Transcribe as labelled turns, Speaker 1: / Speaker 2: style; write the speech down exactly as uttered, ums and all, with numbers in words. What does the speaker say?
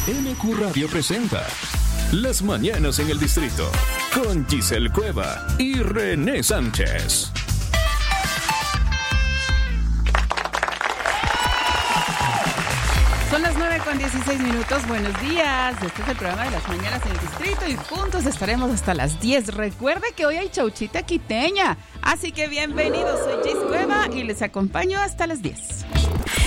Speaker 1: M Q Radio presenta Las Mañanas en el Distrito con Giselle Cueva y René Sánchez.
Speaker 2: Son las nueve con dieciséis minutos. Buenos días. Este es el programa de Las Mañanas en el Distrito y juntos estaremos hasta las diez. Recuerde que hoy hay chauchita quiteña. Así que bienvenidos. Soy Giselle Cueva y les acompaño hasta las diez.